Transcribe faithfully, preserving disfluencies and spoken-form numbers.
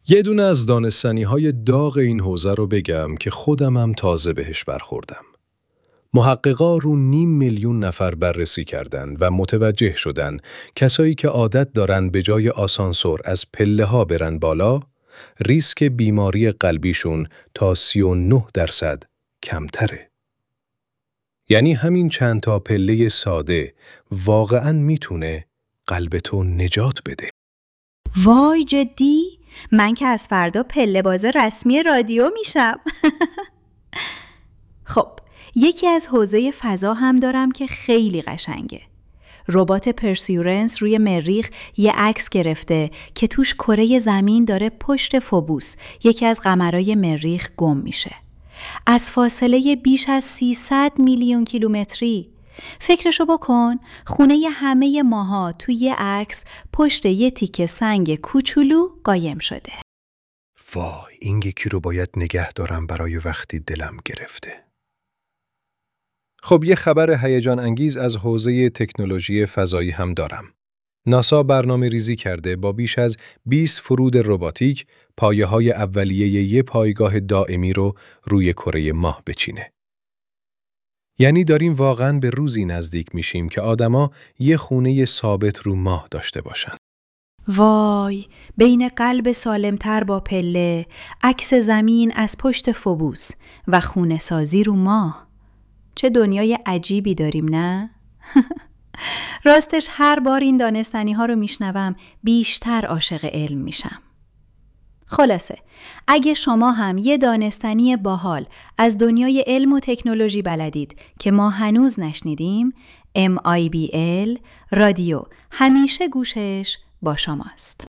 یه دونه از دانستنی‌های داغ این حوزه رو بگم که خودم هم تازه بهش برخوردم. محققا رو نیم میلیون نفر بررسی کردند و متوجه شدن کسایی که عادت دارن به جای آسانسور از پله ها برن بالا، ریسک بیماری قلبیشون تا سی و نه درصد کمتره. یعنی همین چند تا پله ساده واقعاً میتونه قلبتو نجات بده. وای جدی؟ من که از فردا پله باز رسمی رادیو میشم. خب، یکی از حوزه فضا هم دارم که خیلی قشنگه. ربات پرسیورنس روی مریخ یه عکس گرفته که توش کره زمین داره پشت فوبوس، یکی از قمرای مریخ، گم میشه. از فاصله بیش از سیصد میلیون کیلومتری. فکرشو بکن، خونه همه ماها توی یه عکس پشت یه تیکه سنگ کوچولو قایم شده. وای، این یکی رو باید نگه دارم برای وقتی دلم گرفته. خب، یه خبر هیجان انگیز از حوزه تکنولوژی فضایی هم دارم. ناسا برنامه ریزی کرده با بیش از بیست فرود رباتیک پایه‌های اولیه یه پایگاه دائمی رو روی کره ماه بچینه. یعنی داریم واقعاً به روزی نزدیک میشیم که آدما یه خونه ثابت رو ماه داشته باشن. وای، بین قلب سالمتر با پله، عکس زمین از پشت فوبوس و خونه سازی رو ماه. چه دنیای عجیبی داریم، نه؟ راستش هر بار این دانستنی ها رو میشنوم بیشتر عاشق علم میشم. خلاصه، اگه شما هم یه دانستنی باحال از دنیای علم و تکنولوژی بلدید که ما هنوز نشنیدیم، ام آی بی ال رادیو همیشه گوشش با شماست.